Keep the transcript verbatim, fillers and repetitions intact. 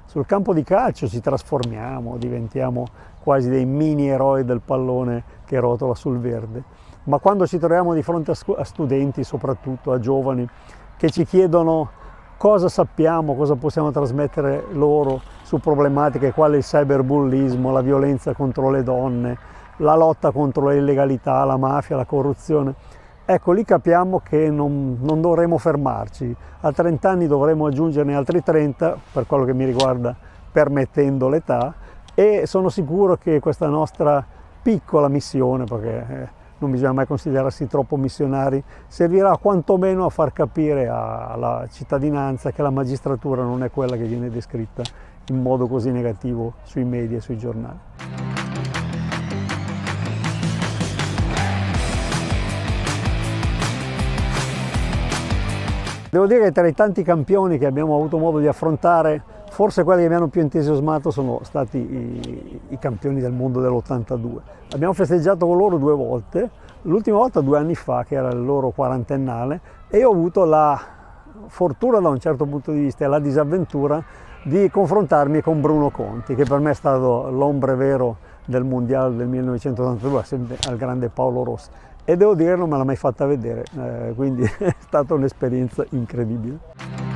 sul campo di calcio ci trasformiamo, diventiamo quasi dei mini eroi del pallone che rotola sul verde, ma quando ci troviamo di fronte a studenti, soprattutto a giovani, che ci chiedono cosa sappiamo, cosa possiamo trasmettere loro su problematiche quali il cyberbullismo, la violenza contro le donne, la lotta contro l'illegalità, la mafia, la corruzione, ecco, lì capiamo che non, non dovremo fermarci. A trenta anni dovremo aggiungerne altri trenta, per quello che mi riguarda, permettendo l'età, e sono sicuro che questa nostra piccola missione, perché eh, non bisogna mai considerarsi troppo missionari, servirà quantomeno a far capire alla cittadinanza che la magistratura non è quella che viene descritta in modo così negativo sui media e sui giornali. Devo dire che tra i tanti campioni che abbiamo avuto modo di affrontare, forse quelli che mi hanno più entusiasmato sono stati i, i campioni del mondo dell'ottantadue. Abbiamo festeggiato con loro due volte, l'ultima volta due anni fa, che era il loro quarantennale, e ho avuto la fortuna da un certo punto di vista e la disavventura di confrontarmi con Bruno Conti, che per me è stato l'ombre vero del mondiale del millenovecentottantadue, assieme al grande Paolo Rossi. E devo dire non me l'ha mai fatta vedere, eh, quindi è stata un'esperienza incredibile.